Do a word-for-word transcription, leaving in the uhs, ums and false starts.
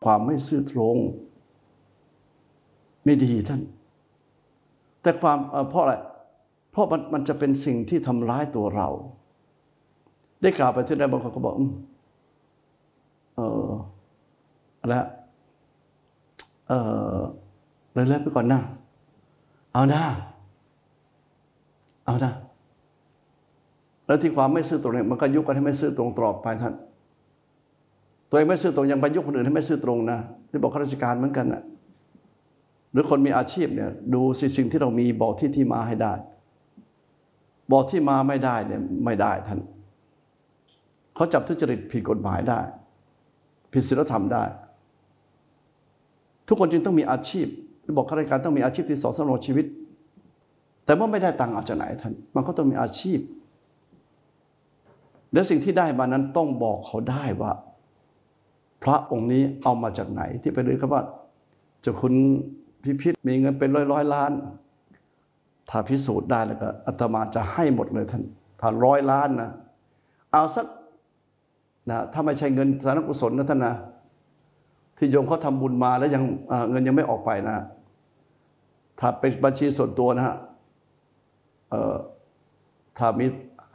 ความไม่ซื่อตรงไม่ดีท่านแต่ความเพราะอะไรเพราะมันมันจะเป็นสิ่งที่ทำร้ายตัวเราได้กล่าวไปที่ใดบางคนก็บอกเอออะไรเออเลยเล่นไปก่อนนะเอานะเอานะแล้วที่ความไม่ซื่อตรงเนี่ยมันก็ยุกันให้ไม่ซื่อตรงตลอดไปท่านตัวเองไม่ซื่อตรงยังไปยุคนอื่นให้ไม่ซื่อตรงนะที่บอกข้าราชการเหมือนกันนะหรือคนมีอาชีพเนี่ยดูสิ่งที่เรามีบอกที่ที่มาให้ได้บอกที่มาไม่ได้เนี่ยไม่ได้ท่านเขาจับทุจริตผิดกฎหมายได้ผิดศีลธรรมได้ทุกคนจึงต้องมีอาชีพบอกข้าราชการต้องมีอาชีพที่สองสำรองชีวิตแต่ว่าไม่ได้ตังค์เอาจากไหนท่านมันก็ต้องมีอาชีพและสิ่งที่ได้มานั้นต้องบอกเขาได้ว่าพระองค์นี้เอามาจากไหนที่ไปเลยครับว่าเจ้าคุณพิพิธมีเงินเป็นร้อยร้อยล้านถ้าพิสูจน์ได้แล้วก็อาตมาจะให้หมดเลยท่านถ้าร้อยล้านนะเอาสักนะถ้าไม่ใช่เงินสาธารณกุศลนะท่านนะที่โยมเขาทำบุญมาแล้วยังเงินยังไม่ออกไปนะถ้าเป็นบัญชีส่วนตัวนะฮะถ้ามี